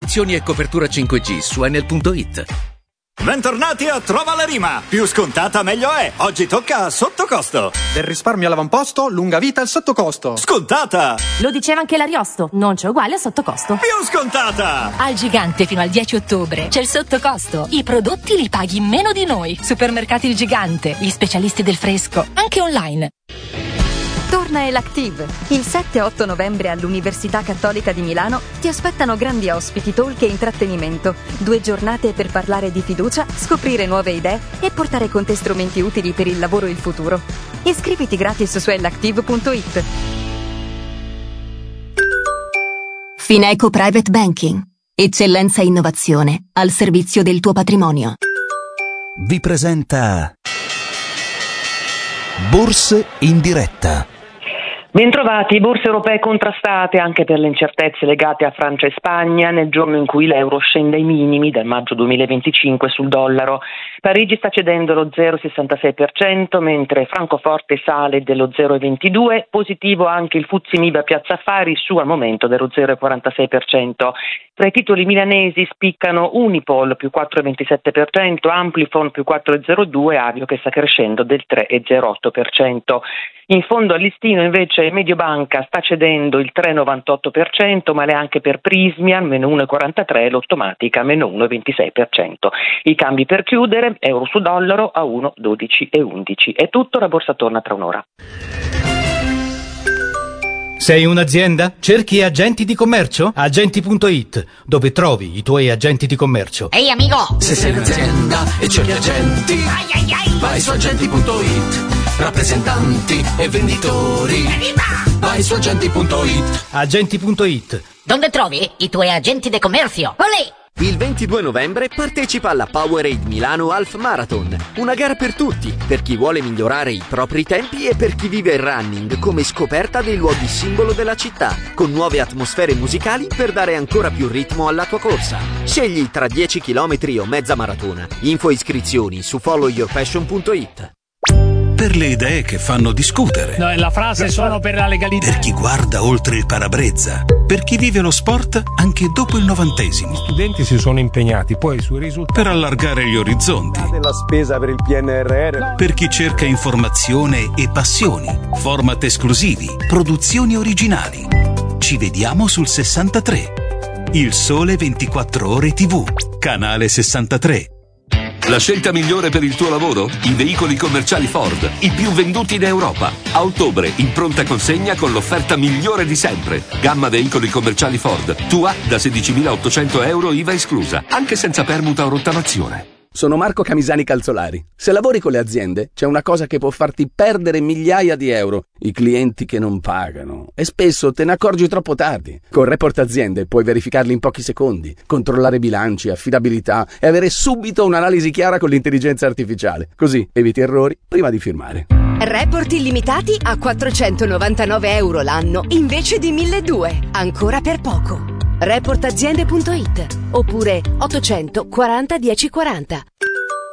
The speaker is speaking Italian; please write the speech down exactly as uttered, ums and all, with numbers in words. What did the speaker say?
Condizioni e copertura cinque G su Enel punto it. Bentornati a Trova la Rima. Più scontata meglio è. Oggi tocca a sottocosto. Del risparmio all'avamposto, lunga vita al sottocosto. Scontata. Lo diceva anche l'Ariosto, non c'è uguale a sottocosto. Più scontata. Al Gigante fino al dieci ottobre c'è il sottocosto. I prodotti li paghi meno di noi. Supermercati Il Gigante, gli specialisti del fresco, anche online. Torna Elactive. Il sette e otto novembre all'Università Cattolica di Milano ti aspettano grandi ospiti, talk e intrattenimento. Due giornate per parlare di fiducia, scoprire nuove idee e portare con te strumenti utili per il lavoro e il futuro. Iscriviti gratis su elactive punto it. Fineco Private Banking. Eccellenza e innovazione al servizio del tuo patrimonio. Vi presenta Borse in diretta. Bentrovati, borse europee contrastate anche per le incertezze legate a Francia e Spagna nel giorno in cui l'euro scende ai minimi dal maggio duemilaventicinque sul dollaro. Parigi sta cedendo lo zero virgola sessantasei per cento mentre Francoforte sale dello zero virgola ventidue per cento, positivo anche il F T S E Mib a Piazza Affari su al momento dello zero virgola quarantasei per cento. Tra i titoli milanesi spiccano Unipol più quattro virgola ventisette per cento, Amplifon più quattro virgola zero due per cento, Avio che sta crescendo del tre virgola zero otto per cento. In fondo al listino invece Mediobanca sta cedendo il tre virgola novantotto per cento, ma le anche per Prismia meno uno virgola quarantatré per cento, l'Ottomatica meno uno virgola ventisei per cento. I cambi per chiudere, euro su dollaro a uno virgola dodici e undici. È tutto, la borsa torna tra un'ora. Sei un'azienda? Cerchi agenti di commercio? Agenti punto it, dove trovi i tuoi agenti di commercio. Ehi amico! Se sei un'azienda e cerchi agenti, ai ai ai. vai su agenti punto it. Rappresentanti e venditori, Evviva! vai su agenti punto it. Agenti punto it. Dove trovi i tuoi agenti di commercio? Olè! Il ventidue novembre partecipa alla Powerade Milano Half Marathon, una gara per tutti, per chi vuole migliorare i propri tempi e per chi vive il running come scoperta dei luoghi simbolo della città, con nuove atmosfere musicali per dare ancora più ritmo alla tua corsa. Scegli tra dieci chilometri o mezza maratona. Info e iscrizioni su follow your passion punto it. Per le idee che fanno discutere. No, la frase sono per la legalità. Per chi guarda oltre il parabrezza. Per chi vive lo sport anche dopo il novantesimo. Gli studenti si sono impegnati poi sui risultati. Per allargare gli orizzonti. Della spesa per il P N R R. Per chi cerca informazione e passioni. Format esclusivi. Produzioni originali. Ci vediamo sul sessantatré. Il Sole ventiquattro Ore tivù. Canale sessantatré. La scelta migliore per il tuo lavoro? I veicoli commerciali Ford, i più venduti in Europa. A ottobre, in pronta consegna con l'offerta migliore di sempre. Gamma veicoli commerciali Ford, tua da sedicimilaottocento euro I V A esclusa, anche senza permuta o rottamazione. Sono Marco Camisani Calzolari. Se lavori con le aziende, c'è una cosa che può farti perdere migliaia di euro: i clienti che non pagano. E spesso te ne accorgi troppo tardi. Con Report Aziende puoi verificarli in pochi secondi, controllare bilanci, affidabilità e avere subito un'analisi chiara con l'intelligenza artificiale. Così eviti errori prima di firmare. Report illimitati a quattrocentonovantanove euro l'anno invece di milleduecento. Ancora per poco. report aziende punto it oppure ottocentoquaranta dieci quaranta.